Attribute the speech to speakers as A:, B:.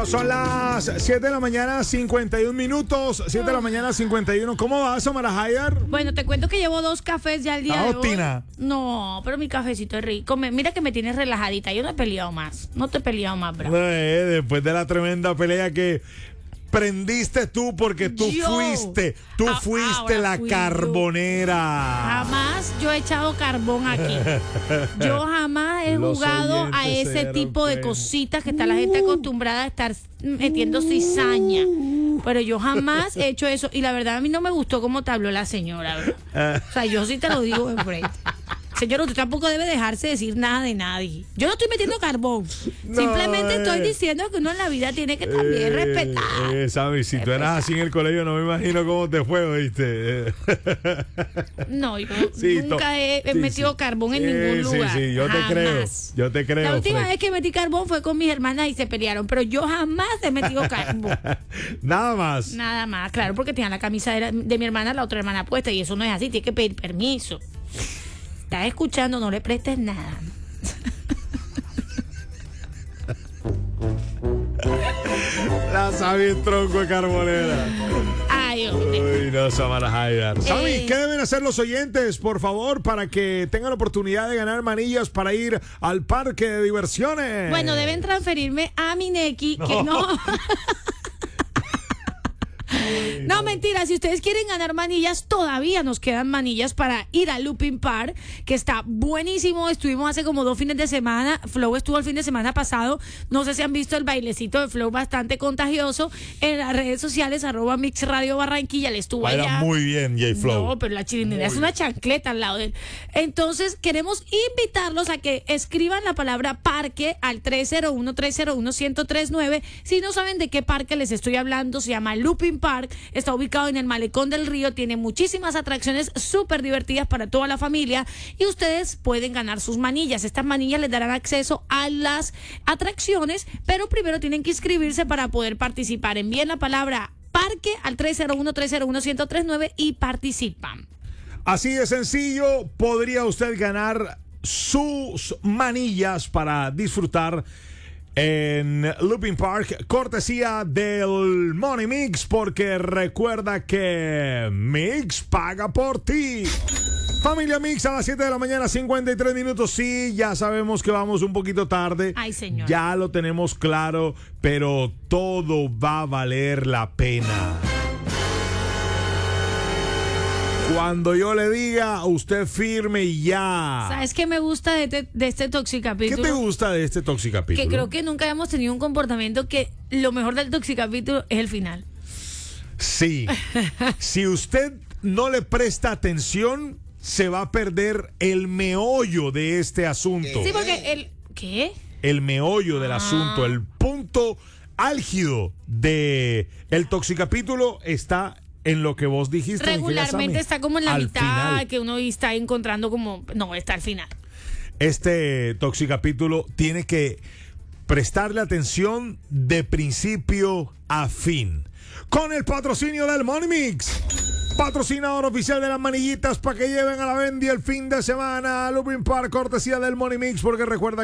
A: Bueno, son las 7 de la mañana, 51 minutos. 7 de la mañana, 51. ¿Cómo vas, Omar Hayar?
B: Bueno, te cuento que llevo 2 cafés ya el día de hoy.
A: Tina.
B: No, pero mi cafecito es rico. Mira que me tienes relajadita. Yo no he peleado más. No te he peleado más, bravo.
A: Después de la tremenda pelea que prendiste tú, porque tú fuiste la carbonera.
B: Jamás yo he echado carbón aquí. Yo jamás he jugado a ese tipo de cositas que está la gente acostumbrada a estar metiendo cizaña. Pero yo jamás he hecho eso. Y la verdad a mí no me gustó cómo te habló la señora, ¿verdad? O sea, yo sí te lo digo de frente. Señor, usted tampoco debe dejarse decir nada de nadie. Yo no estoy metiendo carbón. Simplemente estoy diciendo que uno en la vida tiene que también respetar.
A: ¿Sabes? Si tú eras así en el colegio, no me imagino cómo te fue, ¿viste?
B: No, yo nunca he metido carbón en ningún lugar.
A: Sí, yo te creo.
B: La última vez que metí carbón fue con mis hermanas y se pelearon, pero yo jamás he metido carbón.
A: Nada más.
B: Nada más, claro, porque tenía la camisa de mi hermana, la otra hermana puesta, y eso no es así, tiene que pedir permiso. Estás escuchando, no le prestes nada.
A: La Sabi tronco de carbonera.
B: Ay, hombre.
A: Uy, no, Samara Haidar. Sabi, ¿qué deben hacer los oyentes, por favor, para que tengan la oportunidad de ganar manillas para ir al parque de diversiones?
B: Bueno, deben transferirme a mi Neki, que no. No, mentira, si ustedes quieren ganar manillas, todavía nos quedan manillas para ir a Looping Park, que está buenísimo. Estuvimos hace como 2 fines de semana. Flow estuvo el fin de semana pasado. No sé si han visto el bailecito de Flow, bastante contagioso. En las redes sociales, @MixRadio Barranquilla, le estuvo allá.
A: Baila muy bien, J Flow.
B: No, pero la chirinera es una chancleta al lado de él. Entonces, queremos invitarlos a que escriban la palabra parque al 301-301-1039. Si no saben de qué parque les estoy hablando, se llama Looping Park. Está ubicado en el Malecón del Río, tiene muchísimas atracciones súper divertidas para toda la familia y ustedes pueden ganar sus manillas. Estas manillas les darán acceso a las atracciones, pero primero tienen que inscribirse para poder participar. Envíen la palabra parque al 301-301-1039 y participan.
A: Así de sencillo, podría usted ganar sus manillas para disfrutar en Looping Park, cortesía del Money Mix, porque recuerda que Mix paga por ti. Familia Mix, a las 7 de la mañana, 53 minutos. Sí, ya sabemos que vamos un poquito tarde.
B: Ay, señor.
A: Ya lo tenemos claro, pero todo va a valer la pena. Cuando yo le diga, usted firme y ya.
B: ¿Sabes qué me gusta de este Toxicapítulo?
A: ¿Qué te gusta de este Toxicapítulo?
B: Que creo que nunca habíamos tenido un comportamiento que lo mejor del Toxicapítulo es el final.
A: Sí. Si usted no le presta atención, se va a perder el meollo de este asunto.
B: Sí, porque ¿qué?
A: El meollo del asunto, el punto álgido de el Toxicapítulo está en lo que vos dijiste.
B: Regularmente está como en la mitad,
A: final.
B: que uno está encontrando como, no, está al final.
A: Este Toxicapítulo tiene que prestarle atención de principio a fin. Con el patrocinio del Money Mix, patrocinador oficial de las manillitas para que lleven a la Bendy el fin de semana. Looping Park, cortesía del Money Mix, porque recuerda